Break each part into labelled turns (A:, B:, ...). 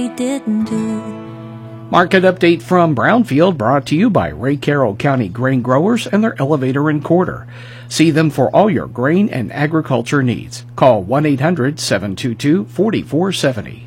A: didn't do.
B: Market update from Brownfield brought to you by Ray Carroll County Grain Growers and their elevator and quarter. See them for all your grain and agriculture needs. Call 1-800-722-4470.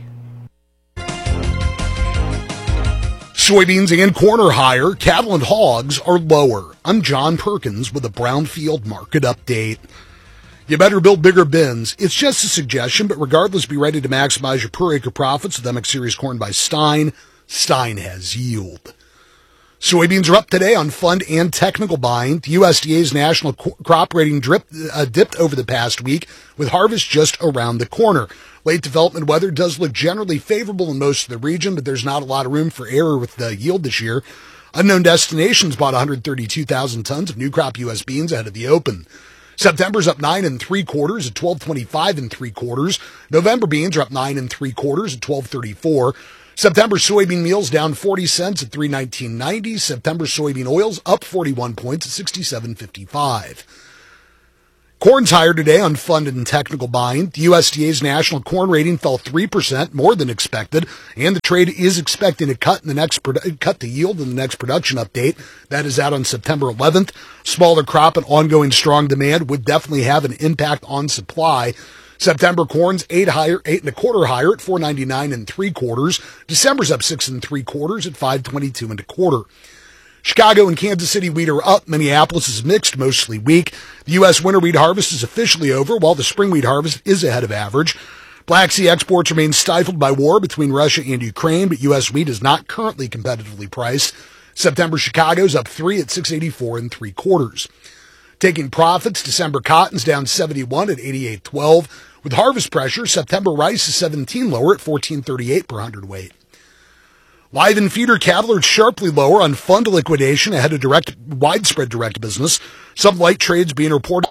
C: Soybeans and corn are higher. Cattle and hogs are lower. I'm John Perkins with a Brownfield market update. You better build bigger bins. It's just a suggestion, but regardless, be ready to maximize your per acre profits with MX Series corn by Stein. Stein has yield. Soybeans are up today on fund and technical buying. The USDA's national crop rating dipped over the past week, with harvest just around the corner. Late development weather does look generally favorable in most of the region, but there's not a lot of room for error with the yield this year. Unknown Destinations bought 132,000 tons of new crop U.S. beans ahead of the open. September's up 9 3/4 at 12.25 3/4. November beans are up 9 3/4 at 12.34. September soybean meal's down 40 cents at $3.19.90. September soybean oil's up 41 points at $67.55. Corn's higher today on fund and technical buying. The USDA's national corn rating fell 3%, more than expected, and the trade is expecting a cut the yield in the next production update. That is out on September 11th. Smaller crop and ongoing strong demand would definitely have an impact on supply. September corn's 8 1/4 higher at $4.99 3/4. December's up 6 3/4 at $5.22 1/4. Chicago and Kansas City wheat are up. Minneapolis is mixed, mostly weak. The U.S. winter wheat harvest is officially over, while the spring wheat harvest is ahead of average. Black Sea exports remain stifled by war between Russia and Ukraine, but U.S. wheat is not currently competitively priced. September Chicago's up 3 at $6.84 3/4. Taking profits, December cotton's down 71 at 88.12. With harvest pressure, September rice is 17 lower at 14.38 per hundredweight. Live and feeder cattle are sharply lower on fund liquidation ahead of widespread direct business. Some light trades being reported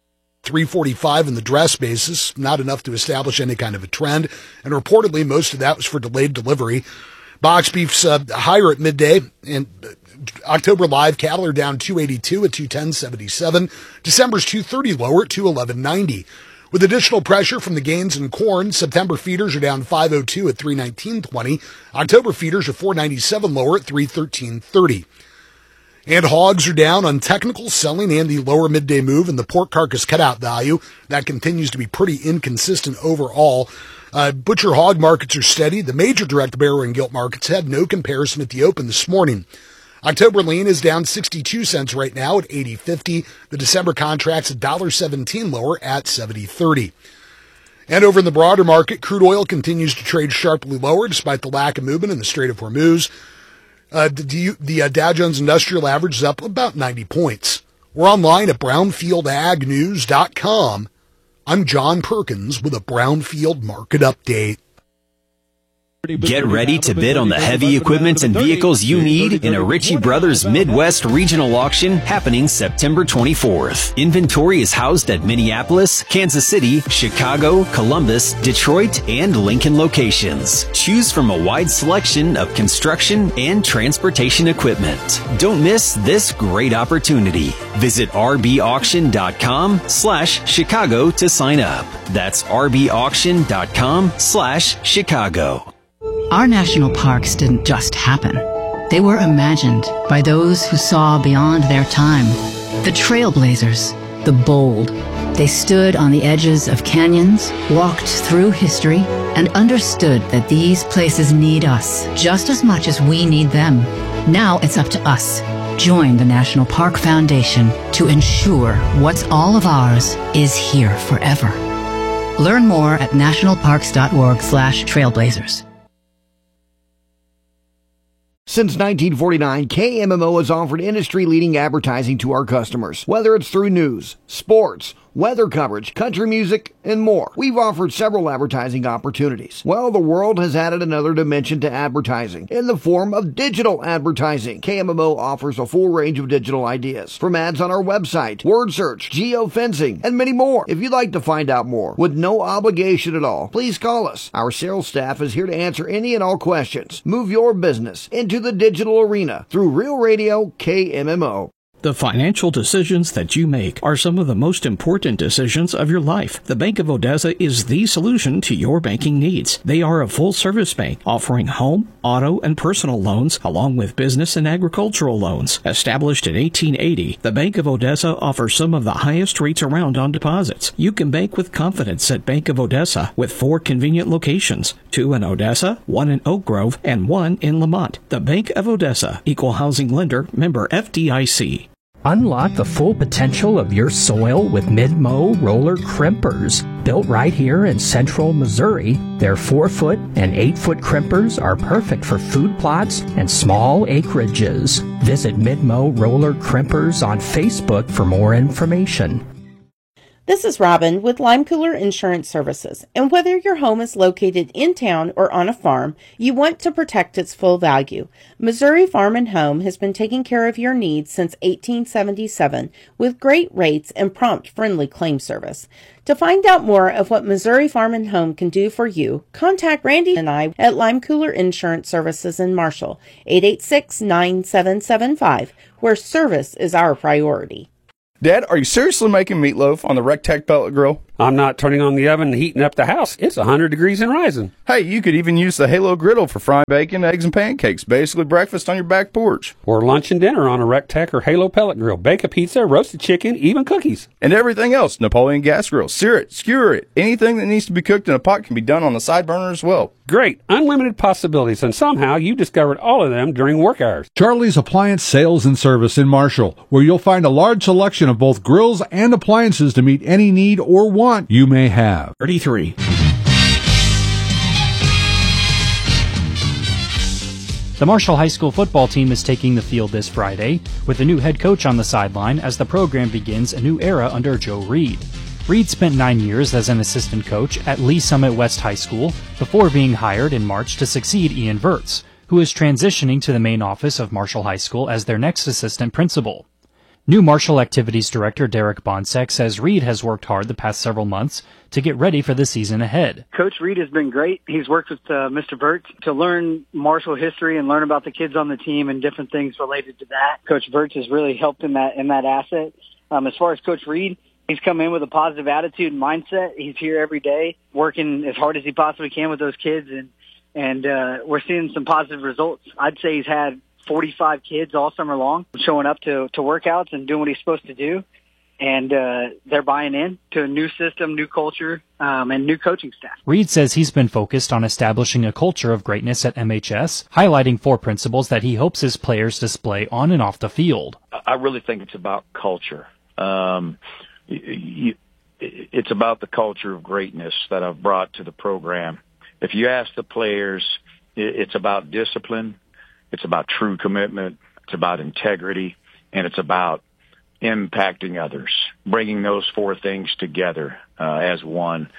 C: 345 in the dress basis, not enough to establish any kind of a trend, and reportedly most of that was for delayed delivery. Box beef's higher at midday, and October live cattle are down 282 at 210.77. December's 230 lower at 211.90. With additional pressure from the gains in corn, September feeders are down 502 at 319.20. October feeders are 497 lower at 313.30. And hogs are down on technical selling and the lower midday move in the pork carcass cutout value. That continues to be pretty inconsistent overall. Butcher hog markets are steady. The major direct bearer and gilt markets had no comparison at the open this morning. October lean is down 62 cents right now at 80.50. The December contract's $1.17 lower at 70.30. And over in the broader market, crude oil continues to trade sharply lower despite the lack of movement in the Strait of Hormuz. The Dow Jones Industrial Average is up about 90 points. We're online at brownfieldagnews.com. I'm John Perkins with a Brownfield Market Update.
D: Get ready to bid on the heavy equipment and vehicles you need in a Ritchie Brothers Midwest Regional Auction happening September 24th. Inventory is housed at Minneapolis, Kansas City, Chicago, Columbus, Detroit, and Lincoln locations. Choose from a wide selection of construction and transportation equipment. Don't miss this great opportunity. Visit rbauction.com/Chicago to sign up. That's rbauction.com/Chicago.
E: Our national parks didn't just happen. They were imagined by those who saw beyond their time. The trailblazers, the bold. They stood on the edges of canyons, walked through history, and understood that these places need us just as much as we need them. Now it's up to us. Join the National Park Foundation to ensure what's all of ours is here forever. Learn more at nationalparks.org/trailblazers.
F: Since 1949, KMMO has offered industry-leading advertising to our customers. Whether it's through news, sports, weather coverage, country music, and more. We've offered several advertising opportunities. Well, the world has added another dimension to advertising in the form of digital advertising. KMMO offers a full range of digital ideas, from ads on our website, word search, geofencing, and many more. If you'd like to find out more with no obligation at all, please call us. Our sales staff is here to answer any and all questions. Move your business into the digital arena through Real Radio KMMO.
B: The financial decisions that you make are some of the most important decisions of your life. The Bank of Odessa is the solution to your banking needs. They are a full-service bank offering home, auto, and personal loans, along with business and agricultural loans. Established in 1880, the Bank of Odessa offers some of the highest rates around on deposits. You can bank with confidence at Bank of Odessa with 4 convenient locations, 2 in Odessa, 1 in Oak Grove, and 1 in Lamont. The Bank of Odessa, Equal Housing Lender, member FDIC.
A: Unlock the full potential of your soil with Mid-Mow roller crimpers. Built right here in central Missouri, their 4-foot and 8-foot crimpers are perfect for food plots and small acreages. Visit Mid-Mow roller crimpers on Facebook for more information.
G: This is Robin with Lime Cooler Insurance Services, and whether your home is located in town or on a farm, you want to protect its full value. Missouri Farm and Home has been taking care of your needs since 1877 with great rates and prompt, friendly claim service. To find out more of what Missouri Farm and Home can do for you, contact Randy and I at Lime Cooler Insurance Services in Marshall, 886-9775, where service is our priority.
H: Dad, are you seriously making meatloaf on the Rectech pellet grill?
I: I'm not turning on the oven and heating up the house. It's 100 degrees and rising.
H: Hey, you could even use the Halo griddle for frying bacon, eggs, and pancakes. Basically breakfast on your back porch.
I: Or lunch and dinner on a Rectech or Halo pellet grill. Bake a pizza, roasted chicken, even cookies.
H: And everything else. Napoleon gas grill. Sear it, skewer it. Anything that needs to be cooked in a pot can be done on the side burner as well.
I: Great. Unlimited possibilities, and somehow you discovered all of them during work hours.
J: Charlie's Appliance Sales and Service in Marshall, where you'll find a large selection of both grills and appliances to meet any need or want you may have.
B: 33.
K: The Marshall High School football team is taking the field this Friday, with a new head coach on the sideline as the program begins a new era under Joe Reed. Reed spent 9 years as an assistant coach at Lee Summit West High School before being hired in March to succeed Ian Verts, who is transitioning to the main office of Marshall High School as their next assistant principal. New Marshall Activities Director Derek Bonsek says Reed has worked hard the past several months to get ready for the season ahead.
L: Coach Reed has been great. He's worked with Mr. Verts to learn Marshall history and learn about the kids on the team and different things related to that. Coach Verts has really helped in that asset. As far as Coach Reed, he's come in with a positive attitude and mindset. He's here every day working as hard as he possibly can with those kids, and we're seeing some positive results. I'd say he's had 45 kids all summer long showing up to workouts and doing what he's supposed to do. And they're buying in to a new system, new culture, and new coaching staff.
K: Reed says he's been focused on establishing a culture of greatness at MHS, highlighting 4 principles that he hopes his players display on and off the field.
M: I really think it's about culture. It's about the culture of greatness that I've brought to the program. If you ask the players, it's about discipline. It's about true commitment. It's about integrity, and it's about impacting others, bringing those 4 things together as one.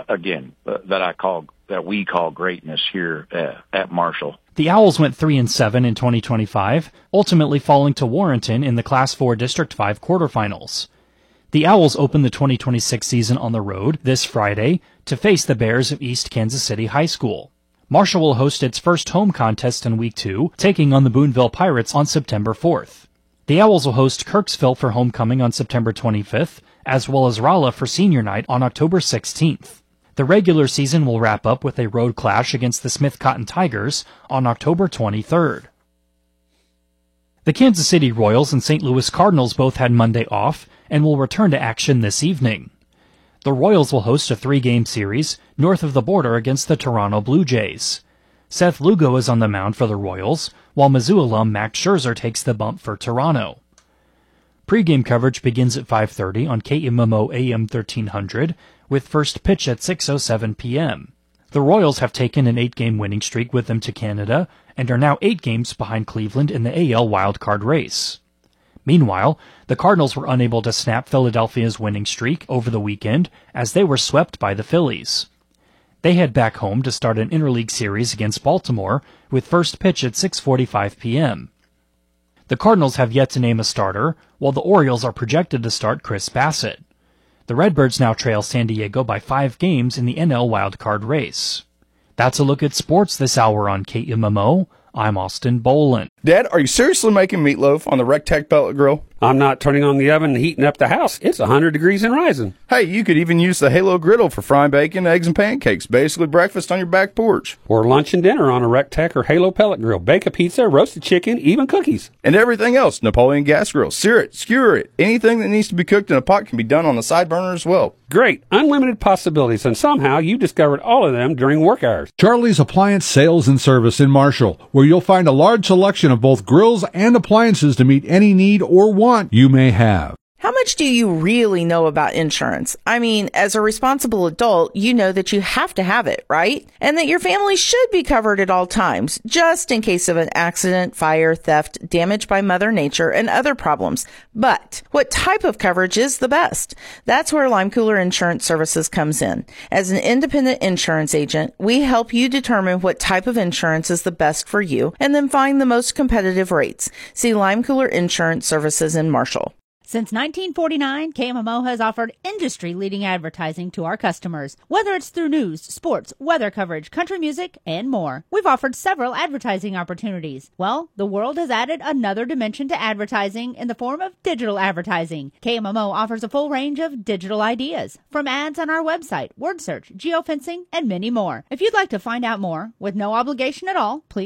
M: That we call greatness here at Marshall.
K: The Owls went 3-7 in 2025, ultimately falling to Warrenton in the Class 4 District 5 quarterfinals. The Owls open the 2026 season on the road this Friday to face the Bears of East Kansas City High School. Marshall will host its first home contest in Week 2, taking on the Boonville Pirates on September 4th. The Owls will host Kirksville for homecoming on September 25th, as well as Rolla for senior night on October 16th. The regular season will wrap up with a road clash against the Smith Cotton Tigers on October 23rd. The Kansas City Royals and St. Louis Cardinals both had Monday off and will return to action this evening. The Royals will host a 3-game series north of the border against the Toronto Blue Jays. Seth Lugo is on the mound for the Royals, while Mizzou alum Max Scherzer takes the bump for Toronto. Pre-game coverage begins at 5:30 on KMMO AM 1300, with first pitch at 6:07 p.m. The Royals have taken an 8-game winning streak with them to Canada and are now 8 games behind Cleveland in the AL wildcard race. Meanwhile, the Cardinals were unable to snap Philadelphia's winning streak over the weekend as they were swept by the Phillies. They head back home to start an interleague series against Baltimore with first pitch at 6:45 p.m. The Cardinals have yet to name a starter, while the Orioles are projected to start Chris Bassett. The Redbirds now trail San Diego by 5 games in the NL wildcard race. That's a look at sports this hour on KMMO. I'm Austin Boland.
H: Dad, are you seriously making meatloaf on the Rectech pellet grill?
I: I'm not turning on the oven and heating up the house. It's 100 degrees and rising.
H: Hey, you could even use the Halo griddle for frying bacon, eggs, and pancakes. Basically breakfast on your back porch.
I: Or lunch and dinner on a RecTech or Halo pellet grill. Bake a pizza, roasted chicken, even cookies.
H: And everything else. Napoleon gas grill. Sear it, skewer it. Anything that needs to be cooked in a pot can be done on the side burner as well.
I: Great. Unlimited possibilities, and somehow you discovered all of them during work hours.
J: Charlie's Appliance Sales and Service in Marshall, where you'll find a large selection of both grills and appliances to meet any need or want you may have.
G: How much do you really know about insurance? I mean, as a responsible adult, you know that you have to have it, right? And that your family should be covered at all times, just in case of an accident, fire, theft, damage by Mother Nature, and other problems. But what type of coverage is the best? That's where Lime Cooler Insurance Services comes in. As an independent insurance agent, we help you determine what type of insurance is the best for you and then find the most competitive rates. See Lime Cooler Insurance Services in Marshall.
N: Since 1949, KMMO has offered industry-leading advertising to our customers, whether it's through news, sports, weather coverage, country music, and more. We've offered several advertising opportunities. Well, the world has added another dimension to advertising in the form of digital advertising. KMMO offers a full range of digital ideas, from ads on our website, word search, geofencing, and many more. If you'd like to find out more, with no obligation at all, please